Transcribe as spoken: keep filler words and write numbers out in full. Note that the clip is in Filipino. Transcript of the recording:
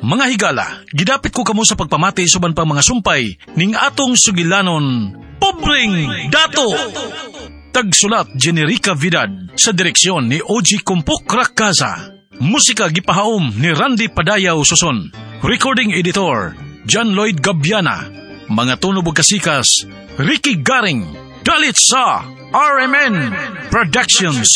Mga higala, gidapit ko kamo sa pagpamati suban pa mga sumpay ning atong sugilanon, Pobreng Dato! Tagsulat Generica Vidad, sa direksyon ni O G Kumpok Rakaza. Musika gipahaom ni Randy Padayaw Suson. Recording editor John Lloyd Gabiana. Mga tunog ug kasikas Ricky Garing. Dalit sa R M N Productions.